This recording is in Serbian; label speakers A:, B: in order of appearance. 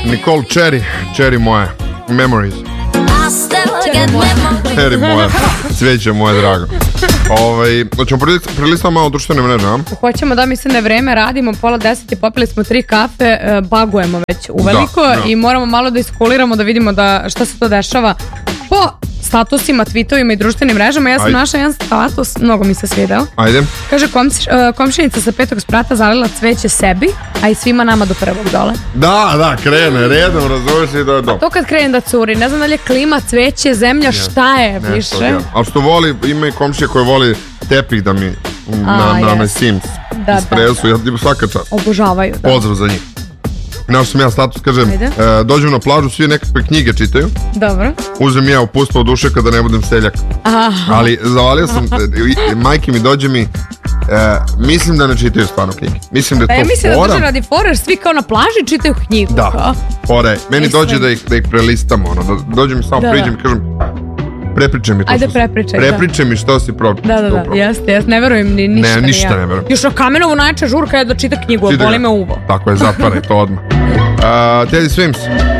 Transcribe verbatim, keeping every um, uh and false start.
A: Nicole Cherry, Cherry moja, Memories. Cherry moja, cveće moje drago. Ovaj, hoćemo prelistati malo društvene mreže, a?
B: Hoćemo, da, mislim da je vreme, radimo pola deset i popili smo tri kafe, bagujemo već uveliko da, da. I moramo malo da iskuliramo da vidimo da šta se to dešava po statusima, tweetovima i društvenim mrežama. Ja sam Ajde. našla jedan status, mnogo mi se svideo.
A: Ajde.
B: Kaže, komš, komšinica sa petog sprata zalila cveće sebi, a i svima nama do prvog dole.
A: Da, da, krene, redom, razumiješ i do, do.
B: To kad krene da curi, ne znam da li je klima, cveće, zemlja, šta je ne, više. Ja.
A: Ali što voli, ima i komšije koje voli tepih da mi na, a, na me Sims
B: da,
A: ispresu, ja ti svaka čast.
B: Obožavaju, da.
A: Pozdrav za njih. Našao sam ja status, kažem, e, dođem na plažu, svi nekakve knjige čitaju.
B: Dobro.
A: Uzem ja upustvo od duše kada ne budem seljak.
B: Aha.
A: Ali zavalio sam, majke mi dođe mi, e, mislim da ne čitaju stvarno knjige. Mislim da je to
B: ja mislim
A: fora.
B: Da dođe radi fora, jer svi kao na plaži čitaju knjigu.
A: Da,
B: kao.
A: fora je. Meni mislim. dođe da ih, da ih prelistamo, ono, da dođe mi samo da, priđem i kažem, prepričaj mi to.
B: Ajde,
A: što
B: prepričaj,
A: prepričaj mi što si pročitao.
B: Da, da, da, jeste, jeste, ne verujem ni ništa.
A: Ne, ništa
B: ja.
A: ne verujem.
B: Još na Kamenovu najčešća žurka je da čita knjigu, a boli me uvo.
A: Tako je, zaparaj to odmah. Uh, Teddy Swims.